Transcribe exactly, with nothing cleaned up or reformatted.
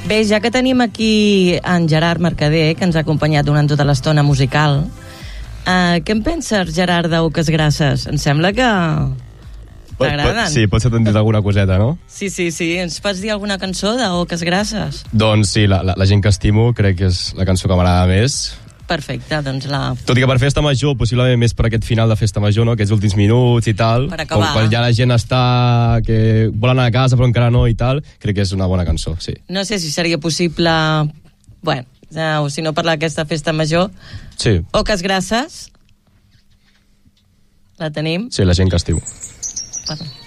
Bé, ja que tenim aquí en Gerard Mercader, que ens ha acompanyat durant tota l'estona musical, uh, què en penses, Gerard, d'Oques Grasses? Em sembla que t'agraden. Sí, potser t'han dit alguna coseta, no? Sí, sí, sí. Ens pots dir alguna cançó d'Oques Grasses? Doncs sí, la, la, la gent que estimo crec que és la cançó que m'agrada més. Perfecte, doncs la... Tot i que per festa major, possiblement més per aquest final de festa major, no? Aquests últims minuts i tal, per acabar. quan ja la gent està que vol anar a casa però encara no i tal, crec que és una bona cançó, sí. No sé si seria possible, bueno, o si no parlar d'aquesta festa major. Sí. Oques Grasses, la tenim? Sí, la gent que estimo. Perdó.